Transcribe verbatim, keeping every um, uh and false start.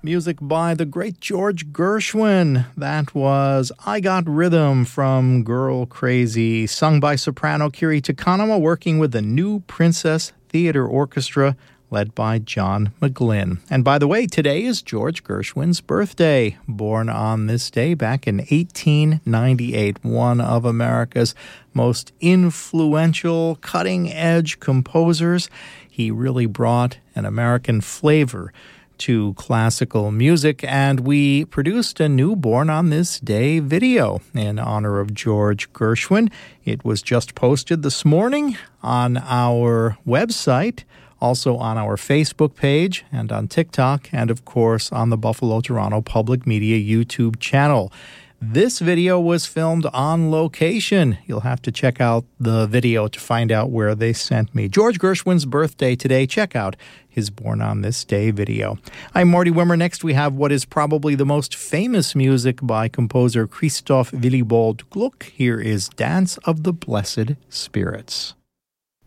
Music by the great George Gershwin. That was I Got Rhythm from Girl Crazy, sung by soprano Kiri Te Kanama, working with the New Princess Theatre Orchestra, led by John McGlynn. And by the way, today is George Gershwin's birthday. Born on this day back in eighteen ninety-eight, one of America's most influential, cutting-edge composers. He really brought an American flavor to classical music, and we produced a new Born on This Day video in honor of George Gershwin. It was just posted this morning on our website, also on our Facebook page and on TikTok, and of course on the Buffalo Toronto Public Media YouTube channel. This video was filmed on location. You'll have to check out the video to find out where they sent me. George Gershwin's birthday today. Check out his Born on This Day video. I'm Marty Wimmer. Next, we have what is probably the most famous music by composer Christoph Willibald Gluck. Here is Dance of the Blessed Spirits.